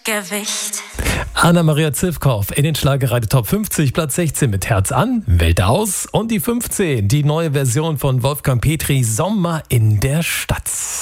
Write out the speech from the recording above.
Gewicht. Anna-Maria Zivkow in den Schlagerradio Top 50, Platz 16 mit Herz an, Welt aus und die 15, die neue Version von Wolfgang Petri, Sommer in der Stadt.